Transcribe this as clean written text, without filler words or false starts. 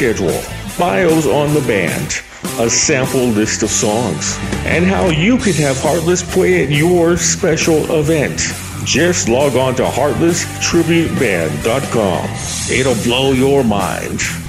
schedule, bios on the band, a sample list of songs, and how you could have Heartless play at your special event. Just log on to heartlesstributeband.com. It'll blow your mind.